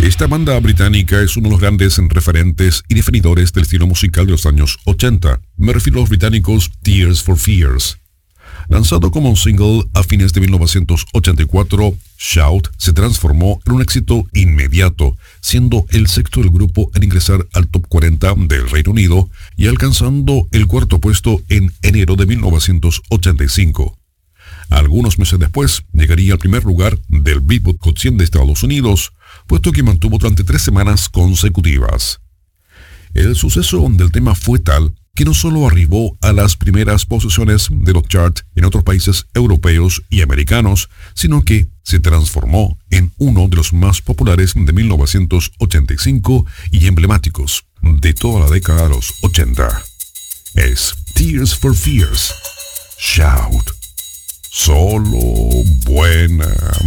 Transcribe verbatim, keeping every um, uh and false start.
Esta banda británica es uno de los grandes referentes y definidores del estilo musical de los años ochenta. Me refiero a los británicos Tears for Fears. Lanzado como un single a fines de mil novecientos ochenta y cuatro, Shout se transformó en un éxito inmediato, siendo el sexto del grupo en ingresar al top cuarenta del Reino Unido y alcanzando el cuarto puesto en enero de mil novecientos ochenta y cinco. Algunos meses después, llegaría al primer lugar del Billboard Hot cien de Estados Unidos, puesto que mantuvo durante tres semanas consecutivas. El suceso del tema fue tal que no solo arribó a las primeras posiciones de los charts en otros países europeos y americanos, sino que se transformó en uno de los más populares de mil novecientos ochenta y cinco y emblemáticos de toda la década de los ochenta. Es Tears for Fears, Shout. Solo buena